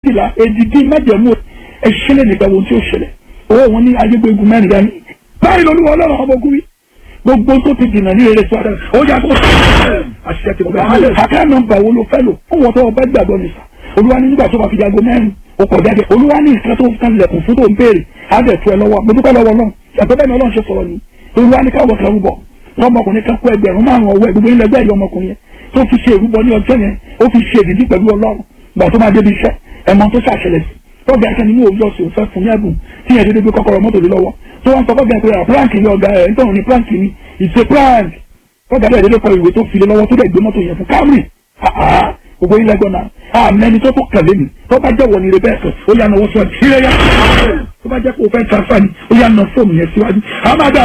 méjìlá èdìdí májẹ̀mú ẹ̀ṣẹ̀lẹ̀ nígbà wo tí ó ṣẹlẹ̀ owó wọn ní ayégbégun mẹ́rin dání báyìí lolúwa ọlọ́run ọmọ ogun wí gbogbo tó ti dìnnà ní eré sọ́dọ̀ ó yà kó àṣìṣe ti bọ̀ àká nọ́mbà wo ló fẹ́ lò fún wọn tó ọba gbàgbọ́ nìfà olúwa ní nígbà tó bá fi jago mẹ́rin ó kọ̀ jáde olúwa ní ìfẹ́ tó ń lẹ̀kùn fún tó ń béèrè àbẹ̀tú ẹ lọ́wọ́ mo dúpẹ́ lọ́wọ́ náà yàtọ̀ bẹ́ẹ̀ ni ọlọ́run ṣe sọ̀rọ̀ ni olúwa ní káwọ́ kan rúbọ ọmọkùnrin kan kó 5,000 ọwọ́ ẹ̀ gbogbo ilẹ̀ ẹgbẹ́ ìyá ọmọkùnrin yẹn tó fi ṣe ìrúbọ ní ọjọ́ yẹn ó fi ṣe ìdíjí pẹ̀lú ọlọ́run gbà tó máa débi iṣẹ́ ẹ̀mọ́ tó ṣàṣẹlẹ̀ sí tọ́gbà ẹ̀kẹ́ nínú òwúrọ̀ ọ̀sẹ̀ òfẹ́ fún yẹ́gùn tí yẹn dédé gbé kọ́kọ́rọ́ mọ́tò lé lọ́wọ́ tó wọ́n sọ fọ́gbà ẹ̀kẹ́ prank ní ọ̀gá ẹ̀ nítorí ní prank ní ìṣe prank tọ́gbà ẹ̀kẹ́ dédé kọ ìwé tó fi lé lọ́wọ́ tó dẹ̀ gbé mọ́tò yẹn fún Camry gbogbo ilẹ̀ gbọ́nà àmẹ́ni tó tó kẹ̀lé mi tó bá jẹ́ wọ̀ ní rebẹ́ẹ̀kì ó yà náwó sọ ìṣirẹ́ yá tó bá jẹ́ kó o fẹ́ transfer ni ó yà ná fóònù yẹn síwájú àmàdà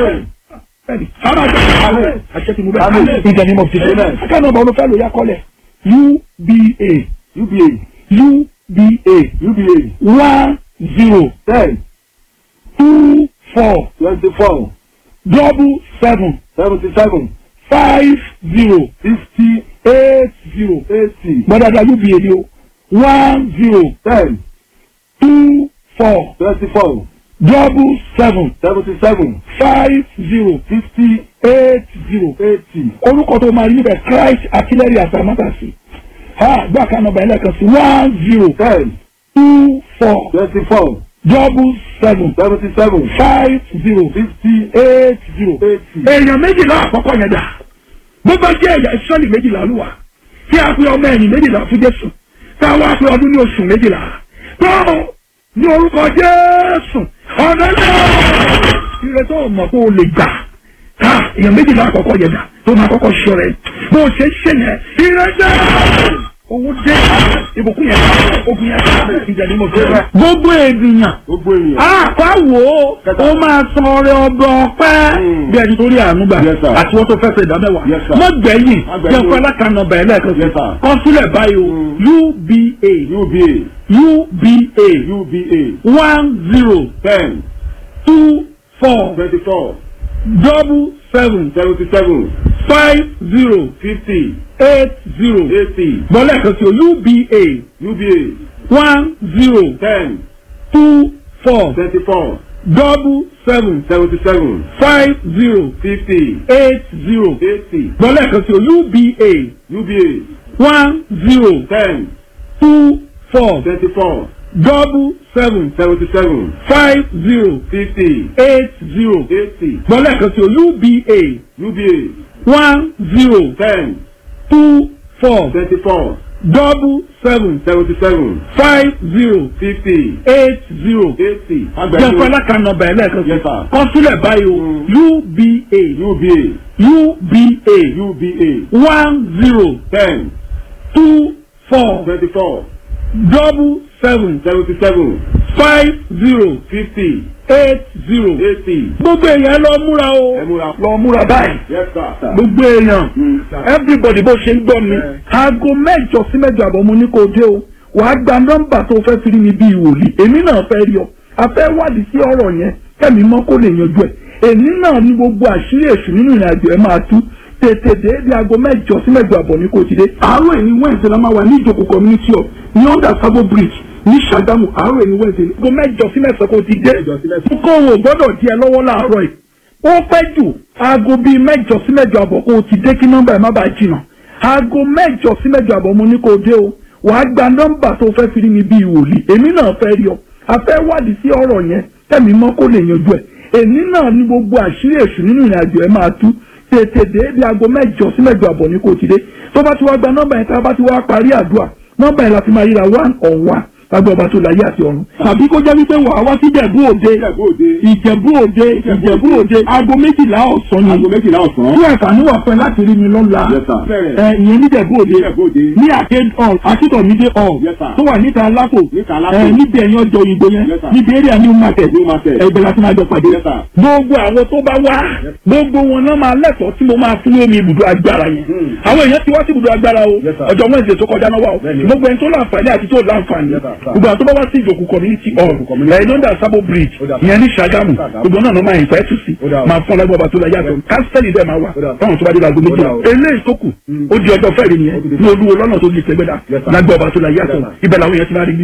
àṣẹ ti mú bẹ́ẹ̀ in the name of Jesus akẹ́nà ọba olùfẹ́ ló yá kọ́lẹ̀ UBA 10 24 77 50 80 gbọ́dọ̀dọ̀ UBA ni o 10 24 77 50 80 orúkọ tó máa rí níbẹ̀ Christ Artillery Atamátàsí gbọ́ àkànnà ọba ẹlẹ́kan sí 10 24 77 50 80 èèyàn méjìlá àkọ́kọ́ yẹn dà bó bá jẹ́ ẹ̀yà ìsọ́lì méjìlá olúwa tí a pe ọmọ ẹ̀yìn méjìlá fún Jésù tá a wá pe ọdún ní oṣù méjìlá tó ní orúkọ Jésù ọ̀nà náà ire tó mọ̀ kó o lè gbà èèyàn méjìlá àkọ́kọ́ yẹn dà tó máa kọ́kọ́ ṣọ rẹ̀ bó o ṣe ṣe yẹn ire dẹ́ owó dé ìbùkún yẹn ogun yẹn ìjẹ̀lú mọ̀ fún ẹ. gbogbo ènìyàn àpáwò ó máa san ọrẹ ọgbọ ọpẹ́ bí ẹni tó rí àánú gbà àti wọn tó fẹ́ fẹ́ ìdámẹ́wàá mọ gbẹ̀yìn jẹ́ fún alákànnà ọba ẹlẹ́ẹ̀kan sí kọ́sílẹ̀ báyìí o UBA 10 24 77 50 80 bọ́lá kan sí o UBA 10 24 77 50 80 bọ́lá kan sí o UBA 10 24 77 50 80 bọ́lá kan sí o UBA 10 24 77 50 80 jẹ́ fún alákànnà ọba ẹlẹ́ẹ̀kan sí kọ́sílẹ̀ báyìí o UBA 10 24 77 50 80 gbogbo èèyàn lọ múra o lọ múra báyìí gbogbo èèyàn everybody bó ṣe ń gbọ́ mi aago 8 sí 8 àbọ̀ mo ní kó dé o wàá gba nọ́mbà tó fẹ́ fi rí mi bíi wòlíì èmi náà fẹ́ rí ọ a fẹ́ wádìí sí ọ̀rọ̀ yẹn kẹ́mi mọ́ kó lè yanjú ẹ̀ èmi náà ní gbogbo àṣírí èṣù nínú ìrìn àjò ẹ̀ máa tú tètè dé bí aago 8 sí 8 àbọ̀ ní kò ti dé àárọ̀ èyí Wednesday la máa wà ní ìjòkó community hall ní under Sabo bridge ní Ṣàgámù àárọ̀ èyí Wednesday aago 8 sí 9 kò ti dé kó o gbọ́dọ̀ di ẹ lọ́wọ́ láàárọ̀ yìí ó pẹ́ jù aago bíi 8 sí 8 àbọ̀ kò ti dé kí nọ́mbà ẹ̀ má bàa jìnnà aago 8 sí 8 àbọ̀ mo ní kò dé o wàá gba nọ́mbà tó fẹ́ fi rí mi bíi wòlíì èmi náà fẹ́ rí ọ a fẹ́ wádìí sí ọ̀rọ̀ yẹn tẹ̀mí mọ́ kó lè yanjú ẹ̀ èmi náà ní gbogbo àṣírí èṣù nínú ìrìn àjò ẹ̀ máa tú tètè dé bí aago 8 sí 8 àbọ̀ ní kò ti dé tó bá ti wá gba nọ́mbà yẹn tá a bá ti wá parí àdúrà nọ́mbà yẹn la fi máa ríra 1-on-1 lágbó ọba tó láyé àti ọ̀run tàbí kó jẹ́ wípé wàá wá sí Ìjẹ̀bú Òde aago 12 ọ̀sán ni tí àǹfààní wà fún ẹ láti rí mi lọ́la ìyẹn ní Ìjẹ̀bú Òde ní Akíntọ̀mídé hall tó wà níta Alápò níbi ẹ̀yìn ọjọ́ ìgbò yẹn níbi area new market ẹgbẹ́ láti máa jọ pàdé gbogbo àwọn tó bá wá gbogbo wọn náà máa lẹ́tọ̀ọ́ tí mo máa fún lómi ibùdó agbára yẹn àwọn èèyàn ti wá sí ibùdó agbára o ọjọ́ Wednesday tó kọjá náà wà o gbogbo ẹni tó láǹfààní àti tó láǹfààní gbogbo àwọn tó bá wá sí ìjòkó community hall ẹ̀yìn under Sabo bridge ìyẹn ní Ṣàgámù gbogbo náà ló máa ìfẹ́ tù sí máa fún ọlọ́gbọ́n ọba tó lọ yàtọ̀ kánsẹ́lì dẹ̀ máa wà fáwọn tó bá dé lágbo méjì eléyìí tó kù ó di ọjọ́ Friday nìyẹn ní Olúwo lọ́nà tó di ìtẹ́gbẹ́dá lágbó ọba tó lọ yàtọ̀ ibẹ̀ làwọn èèyàn ti máa rí